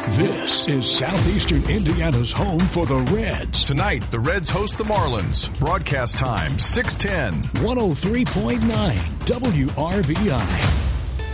This is Southeastern Indiana's home for the Reds. Tonight, the Reds host the Marlins. Broadcast time, 6:10. 103.9 WRBI.